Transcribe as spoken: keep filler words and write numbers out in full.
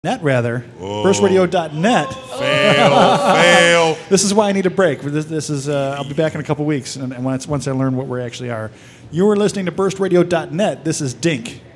net rather. Oh. burst radio dot net. Fail, fail. This is why I need a break. This, this is. Uh, I'll be back in a couple weeks, and, and once once I learn what we actually are. You are listening to burst radio dot net. This is Dink.